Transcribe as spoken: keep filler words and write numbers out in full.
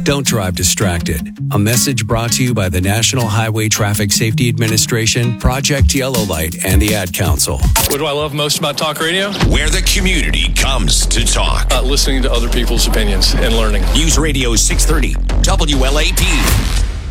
Don't drive distracted. A message brought to you by the National Highway Traffic Safety Administration, Project Yellow Light, and the Ad Council. What do I love most about talk radio? Where the community comes to talk. Uh, listening to other people's opinions and learning. News Radio six thirty, W L A P.